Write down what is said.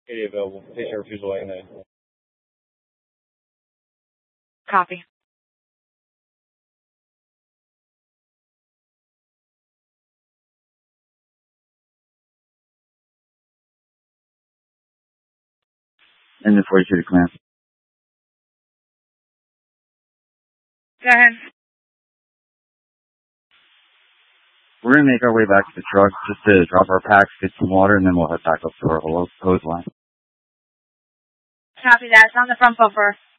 80 available. Patient refusal light 9. Copy. And the 42 to command. Go ahead. We're going to make our way back to the truck just to drop our packs, get some water, and then we'll head back up to our hose line. Copy that. It's on the front bumper.